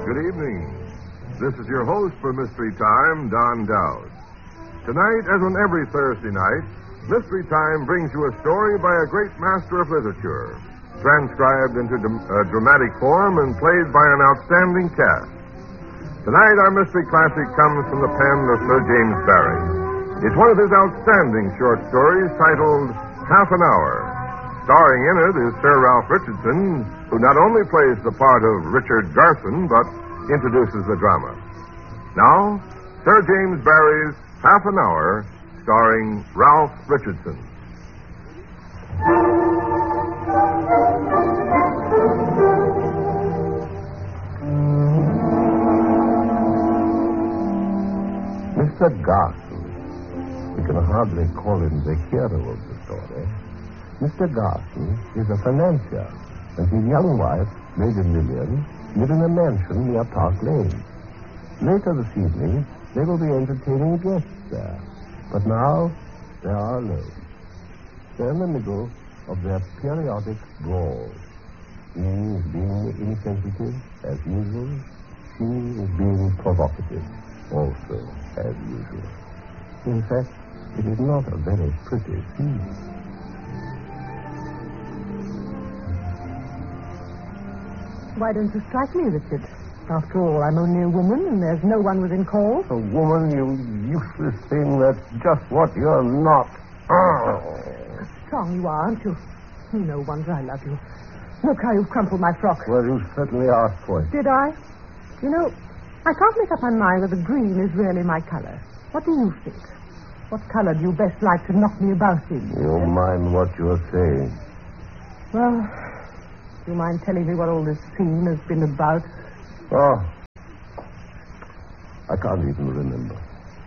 Good evening. This is your host for Mystery Time, Don Dowd. Tonight, as on every Thursday night, Mystery Time brings you a story by a great master of literature, transcribed into dramatic form and played by an outstanding cast. Tonight, our mystery classic comes from the pen of Sir James Barrie. It's one of his outstanding short stories titled Half an Hour. Starring in it is Sir Ralph Richardson, who not only plays the part of Richard Garson, but introduces the drama. Now, Sir James Barrie's Half an Hour, starring Ralph Richardson. Mr. Garson. We can hardly call him the hero of the story. Mr. Garson is a financier, and his young wife, Lady Lillian, live in a mansion near Park Lane. Later this evening, they will be entertaining guests there. But now, they are alone. They're in the middle of their periodic brawl. He is being insensitive, as usual. She is being provocative, also, as usual. In fact, it is not a very pretty scene. Why don't you strike me, Richard? After all, I'm only a woman, and there's no one within call. A woman, you useless thing. That's just what you're not. How strong you are, aren't you? No wonder I love you. Look how you've crumpled my frock. Well, you certainly asked for it. Did I? You know, I can't make up my mind whether green is really my color. What do you think? What color do you best like to knock me about in? You mind what you're saying? Well, do you mind telling me what all this scene has been about? Oh, I can't even remember.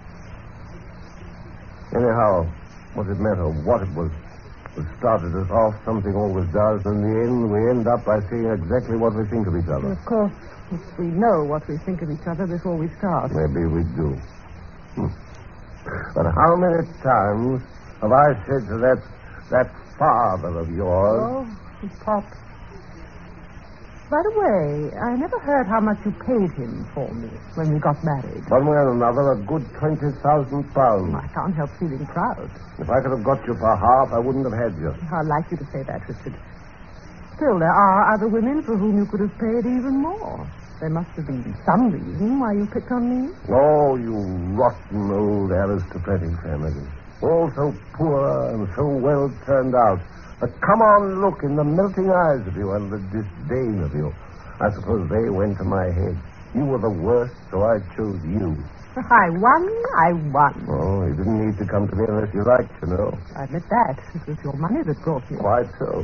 Anyhow, what it matter what it was that started us off, something always does. In the end, we end up by saying exactly what we think of each other. Of course, if we know what we think of each other before we start. Maybe we do. But how many times have I said to that father of yours... Oh, Pop. By the way, I never heard how much you paid him for me when we got married. One way or another, a good £20,000. I can't help feeling proud. If I could have got you for half, I wouldn't have had you. I like you to say that, Richard. Still, there are other women for whom you could have paid even more. There must have been some reason why you picked on me. Oh, you rotten old aristocratic family. All so poor and so well turned out. But come on, look in the melting eyes of you and the disdain of you. I suppose they went to my head. You were the worst, so I chose you. I won. Oh, you didn't need to come to me unless you liked, you know. I admit that. It was your money that brought me. Quite so.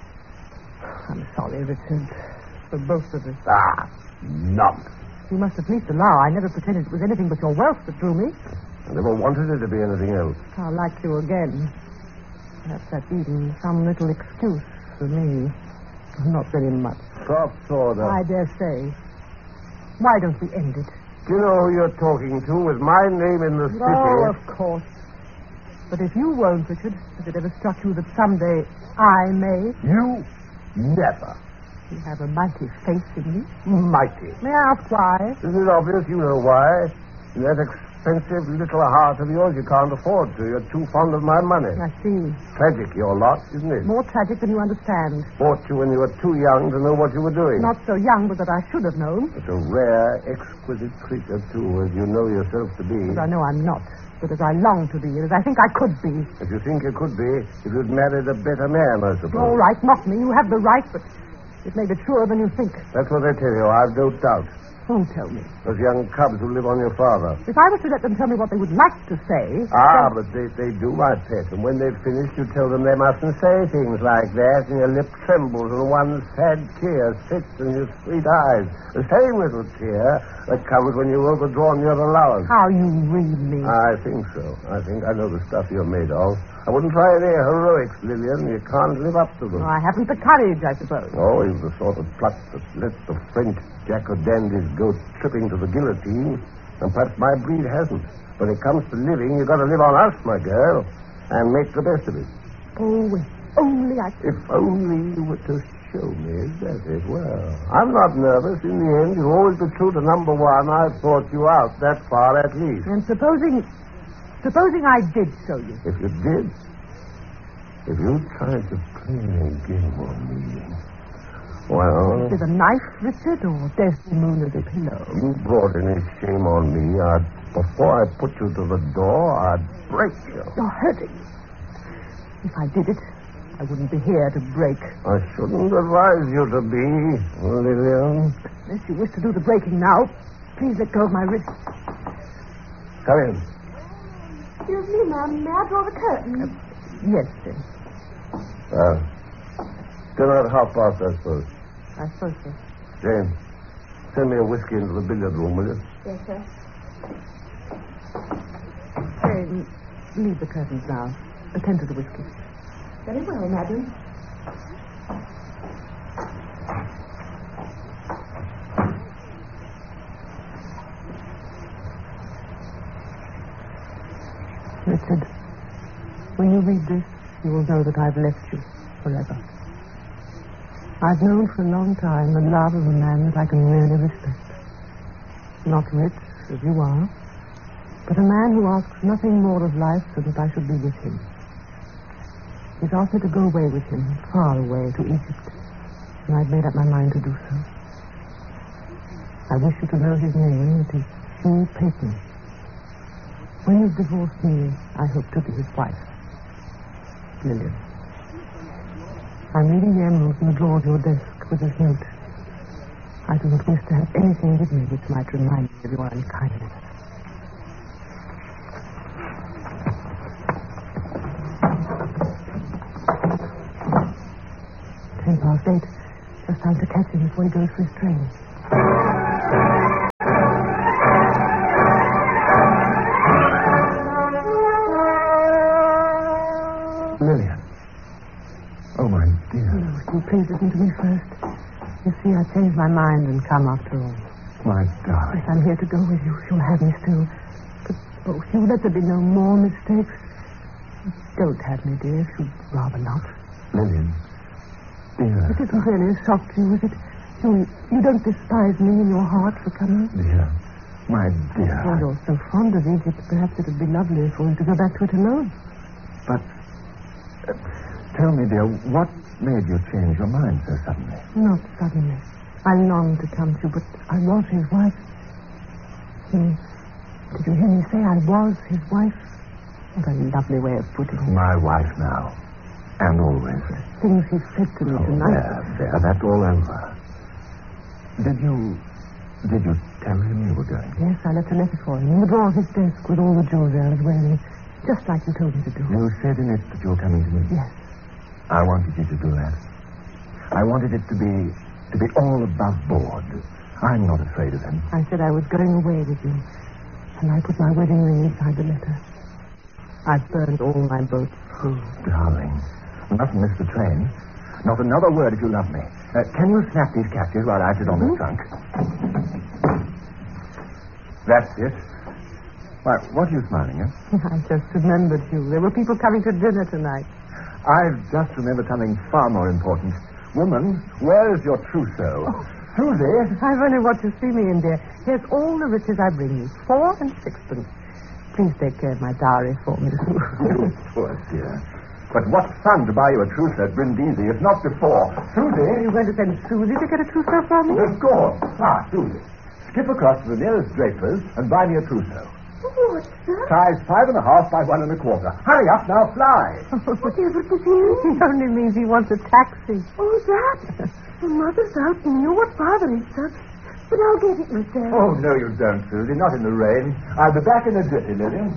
I'm sorry, Richard. For both of us. Ah, nonsense. You must at least allow I never pretended it was anything but your wealth that drew me. I never wanted it to be anything else. I'll like you again. Perhaps that's even some little excuse for me. Not very much. Soft order. I dare say. Why don't we end it? Do you know who you're talking to with my name in the city? Oh, of course. But if you won't, Richard, has it ever struck you that someday I may? You? Never. You have a mighty faith in me. Mighty. May I ask why? Isn't it obvious you know why? That expensive little heart of yours you can't afford to. You're too fond of my money. I see. Tragic, your lot, isn't it? More tragic than you understand. Bought you when you were too young to know what you were doing. Not so young, but that I should have known. But a rare, exquisite creature, too, as you know yourself to be. As I know I'm not, but as I long to be, and as I think I could be. If you think you could be, if you'd married a better man, I suppose. All right, mock me. You have the right, but it may be truer than you think. That's what they tell you. I've no doubt. Who tell me? Those young cubs who live on your father. If I was to let them tell me what they would like to say... Ah, but they do, my pet. And when they've finished, you tell them they mustn't say things like that, and your lip trembles, and one sad tear sits in your sweet eyes. The same little tear that comes when you've overdrawn your allowance. How you read me. I think so. I know the stuff you're made of. I wouldn't try any heroics, Lillian. You can't live up to them. I haven't the courage, I suppose. Oh, you've the sort of pluck that lets the French jack-o'-dandies go tripping to the guillotine, and perhaps my breed hasn't. When it comes to living, you've got to live on us, my girl, and make the best of it. Oh, if only I... If only you were to show me, does it? Well, I'm not nervous. In the end, you'll always be true to number one. I've thought you out that far at least. And supposing I did show you. If you did, if you tried to play a game on me, well... With a knife, Richard, or Desdemona the pillow? You brought any shame on me. Before I put you to the door, I'd break you. You're hurting. If I did it, I wouldn't be here to break. I shouldn't advise you to be, Lillian. Unless you wish to do the breaking now, please let go of my wrist. Come in. Excuse me, ma'am. May I draw the curtain? Yes, sir. Still at 1:30, I suppose. I suppose so. Jane, send me a whiskey into the billiard room, will you? Yes, sir. Jane, leave the curtains now. Attend to the whiskey. Very well, madam. Richard, when you read this, you will know that I've left you forever. I've known for a long time the love of a man that I can really respect. Not rich, as you are, but a man who asks nothing more of life than that I should be with him. He's asked me to go away with him, far away, to Egypt, and I've made up my mind to do so. I wish you to know his name. It is Hugh Peyton. When you've divorced me, I hope to be his wife. Lillian. I'm leaving the emerald in the drawer of your desk with this note. I do not wish to have anything with me which might remind me of your unkindness. Past 8. Just time to catch him before he goes for his train. Lillian. Oh, my dear. No, please listen to me first. You see, I changed my mind and come after all. My darling. Yes, I'm here to go with you. You'll have me still. But, oh, Hugh, let there be no more mistakes. Don't have me, dear, if you'd rather not. Lillian. Dear. It isn't really a shock to you, is it? You don't despise me in your heart for coming? Dear. My dear. Oh, you're so fond of Egypt. Perhaps it would be lovely for you to go back to it alone. But, tell me, dear, what made you change your mind so suddenly? Not suddenly. I longed to come to you, but I was his wife. Did you hear me say I was his wife? What a lovely way of putting it. My wife now. And always. Things he said to me tonight. There, that's all over. Did you tell him you were going? Yes, I left a letter for him in the drawer of his desk with all the jewelry I was wearing, just like you told me to do. You said in it that you were coming to me? Yes. I wanted you to do that. I wanted it to be all above board. I'm not afraid of him. I said I was going away with you, and I put my wedding ring inside the letter. I've burned all my boats through. Darling. You mustn't miss the train. Not another word if you love me. Can you snap these catches while I sit on the trunk? That's it. Why, what are you smiling at? I just remembered you. There were people coming to dinner tonight. I've just remembered something far more important. Woman, where is your trousseau? Oh. Susie! I've only what you see me in, dear. Here's all the riches I bring you. 4 and 6pence. Please take care of my dowry for me. You poor dear. But what fun to buy you a trousseau at Brindisi, if not before. Susie! Are you going to send Susie to get a trousseau for me? Of course. Susie. Skip across to the nearest draper's and buy me a trousseau. What, sir? Size 5.5 by 1 1/4. Hurry up now, fly. Whatever does he mean? He only means he wants a taxi. Oh, that? Well, Mother's out and you know what Father is, sir. But I'll get it myself. Oh, no, you don't, Susie. Not in the rain. I'll be back in a jiffy, Lillian.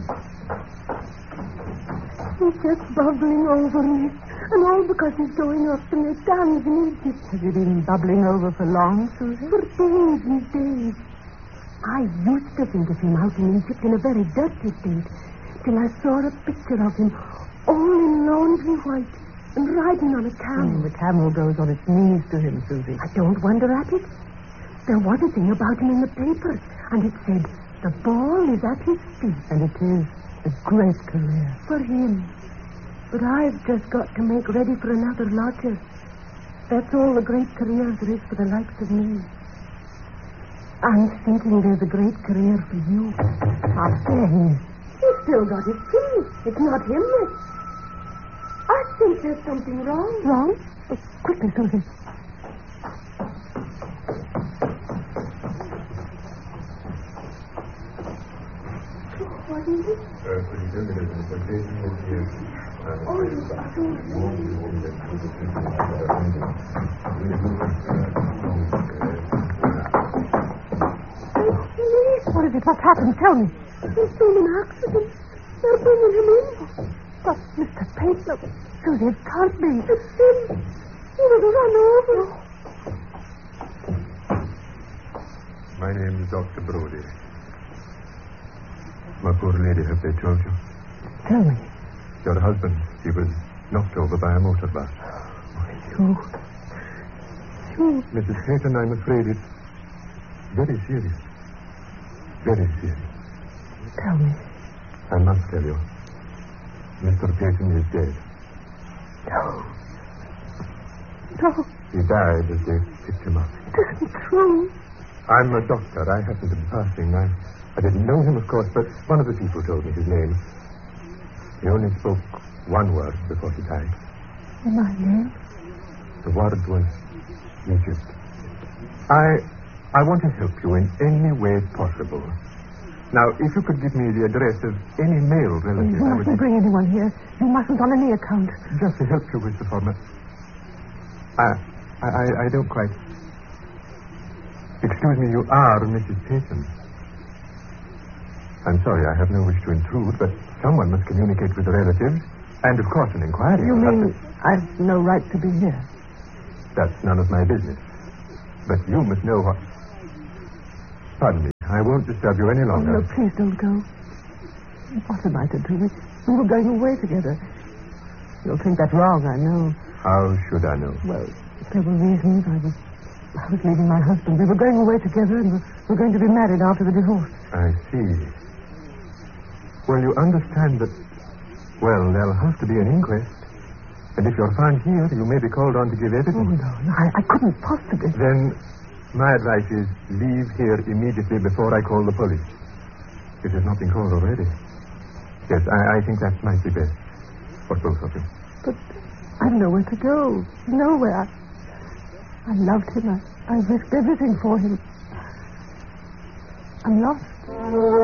He's just bubbling over me. And all because he's going off to make diamonds in Egypt. Have you been bubbling over for long, Susie? For days and days. I used to think of him out in Egypt in a very dirty state, till I saw a picture of him all in laundry white and riding on a camel. The camel goes on its knees to him, Susie. I don't wonder at it. There was a thing about him in the papers, and it said, the ball is at his feet. And it is a great career. For him. But I've just got to make ready for another lodger. That's all the great career there is for the likes of me. I'm thinking there's a great career for you. How dare he? He's still got his key. It's not him that... I think there's something wrong. Wrong? Oh, quickly, Susan. What is it? What is it? What's happened? Tell me. There's been an accident. They're bringing him in. But Mr. Pate, look. Susie, it can't be. It's him. He was run over. My name is Dr. Brody. My poor lady, have they told you? Tell me. Your husband, he was knocked over by a motor bus. You... Mrs. Payton, I'm afraid it's very serious. Very serious. Tell me. I must tell you. Mr. Payton is dead. No. No. He died as they picked him up. It isn't true. I'm a doctor. I happened to be passing. I didn't know him, of course, but one of the people told me his name. He only spoke one word before he died. My name? The word was Egypt. I want to help you in any way possible. Now, if you could give me the address of any male relative... You mustn't bring anyone here. You mustn't on any account. Just to help you with the format. I don't quite... Excuse me, you are Mrs. Payton. I'm sorry, I have no wish to intrude, but someone must communicate with the relatives, and of course an inquiry. You mean I've no right to be here? That's none of my business. But you must know what... Pardon me, I won't disturb you any Oh, longer. no, please don't go. What am I to do? We were going away together. You'll think that's wrong, I know. How should I know? Well, there were reasons. I was leaving my husband. We were going away together, and we're going to be married after the divorce. I see. Well, you understand that... Well, there'll have to be an inquest. And if you're found here, you may be called on to give Oh, evidence. no, I couldn't possibly. Then my advice is leave here immediately before I call the police. It has not been called already. Yes, I think that might be best for both of you. But I've nowhere to go. Nowhere. I loved him. I risked everything for him. I'm lost.